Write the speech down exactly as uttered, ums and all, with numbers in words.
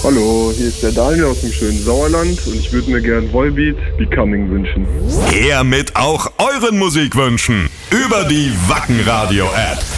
Hallo, hier ist der Daniel aus dem schönen Sauerland und ich würde mir gern Volbeat Becoming wünschen. Her mit auch euren Musikwünschen über die Wacken Radio App.